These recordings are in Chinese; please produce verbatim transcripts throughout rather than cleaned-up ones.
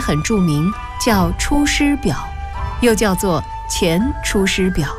很著名，叫《出师表》，又叫做《前出师表》。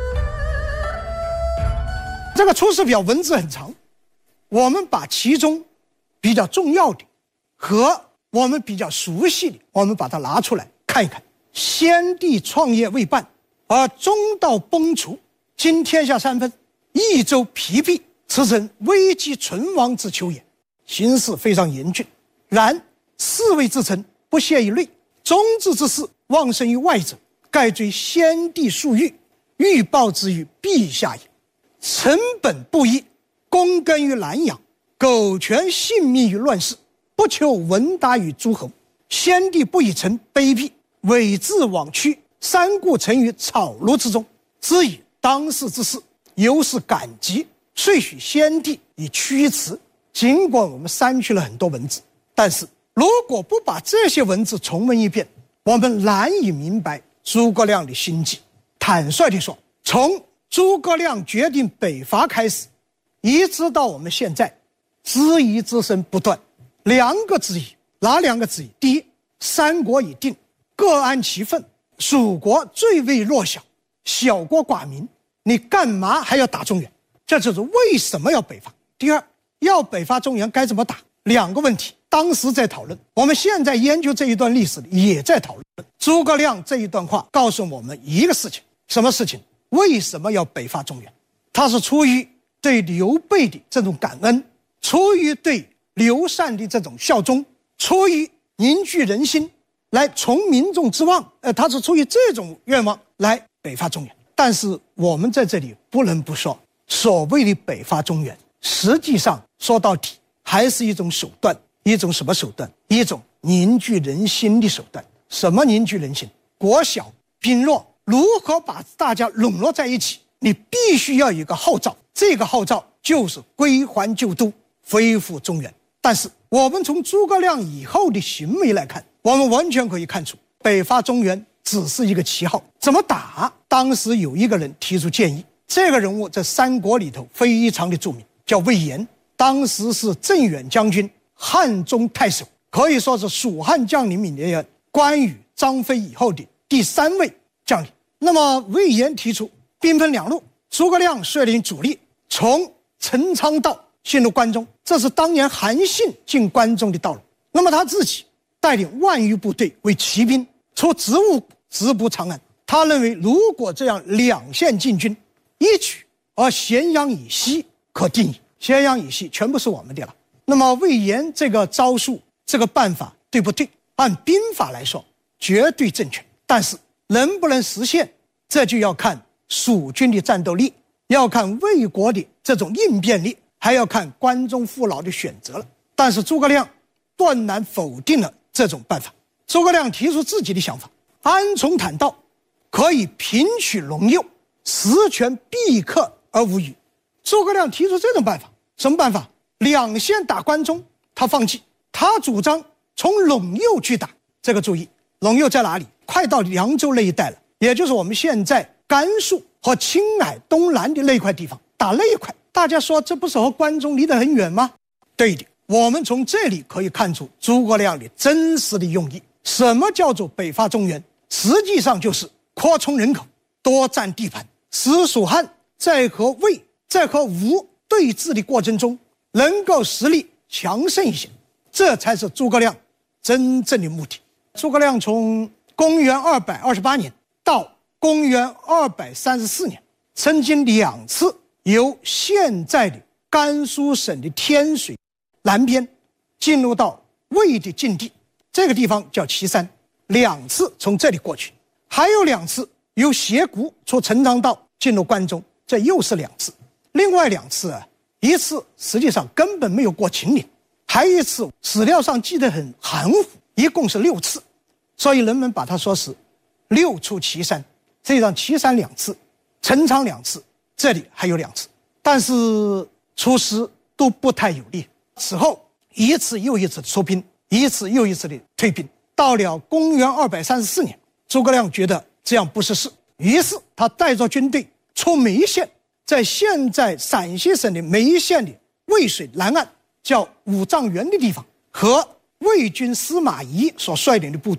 这个《出师表》文字很长，我们把其中比较重要的和我们比较熟悉的，我们把它拿出来看一看。先帝创业未半，而中道崩殂，今天下三分，益州疲弊，此诚危机存亡之秋也。形势非常严峻，然士为之臣，不懈于内；忠志之士，忘身于外者，盖追先帝夙欲，欲报之于陛下也。臣本布衣，躬耕于南阳，苟全性命于乱世，不求闻达于诸侯。先帝不以臣卑鄙，委自枉屈，三顾臣于草庐之中，知以当世之事，由是感激，遂许先帝以驱驰。尽管我们删去了很多文字，但是如果不把这些文字重温一遍，我们难以明白诸葛亮的心计。坦率地说，从诸葛亮决定北伐开始，一直到我们现在，质疑之声不断。两个质疑，哪两个质疑？第一，三国已定，各安其分，蜀国最为弱小，小国寡民，你干嘛还要打中原？这就是为什么要北伐。第二，要北伐中原该怎么打？两个问题，当时在讨论，我们现在研究这一段历史也在讨论。诸葛亮这一段话告诉我们一个事情，什么事情？为什么要北伐中原？他是出于对刘备的这种感恩，出于对刘禅的这种效忠，出于凝聚人心，来从民众之望，呃，他是出于这种愿望来北伐中原。但是我们在这里不能不说，所谓的北伐中原，实际上说到底还是一种手段，一种什么手段？一种凝聚人心的手段。什么凝聚人心？国小兵弱，如何把大家笼络在一起？你必须要有一个号召，这个号召就是归还旧都，恢复中原。但是我们从诸葛亮以后的行为来看，我们完全可以看出，北伐中原只是一个旗号。怎么打？当时有一个人提出建议，这个人物在三国里头非常的著名，叫魏延，当时是镇远将军，汉中太守，可以说是蜀汉将领里面关羽、张飞以后的第三位将领。那么魏延提出兵分两路，诸葛亮率领主力从陈仓道进入关中，这是当年韩信进关中的道路。那么他自己带领万余部队为骑兵出职务直扑长安。他认为如果这样两线进军一举，而咸阳以西可定矣，咸阳以西全部是我们的了。那么魏延这个招数，这个办法对不对？按兵法来说绝对正确，但是能不能实现，这就要看蜀军的战斗力，要看魏国的这种应变力，还要看关中父老的选择了。但是诸葛亮断然否定了这种办法。诸葛亮提出自己的想法，安从坦道，可以平取陇右，实权必克而无虞。诸葛亮提出这种办法，什么办法？两线打关中他放弃，他主张从陇右去打。这个注意，陇右在哪里？快到凉州那一带了，也就是我们现在甘肃和青海东南的那块地方，打那一块。大家说这不是和关中离得很远吗？对的，我们从这里可以看出诸葛亮的真实的用意。什么叫做北伐中原？实际上就是扩充人口，多占地盘，使蜀汉在和魏、在和吴对峙的过程中能够实力强盛一些，这才是诸葛亮真正的目的。诸葛亮从公元二百二十八年到公元二百三十四年，曾经两次由现在的甘肃省的天水南边进入到魏的境地，这个地方叫岐山，两次从这里过去，还有两次由斜谷出陈仓道进入关中，这又是两次。另外两次啊，一次实际上根本没有过秦岭，还有一次史料上记得很含糊，一共是六次，所以人们把它说是六出祁山。实际上祁山两次，陈仓两次，这里还有两次，但是出师都不太有力。此后一次又一次的出兵，一次又一次的退兵。到了公元二百三十四年，诸葛亮觉得这样不是事，于是他带着军队出眉县，在现在陕西省的眉县的渭水南岸叫五丈原的地方，和魏军司马懿所率领的部队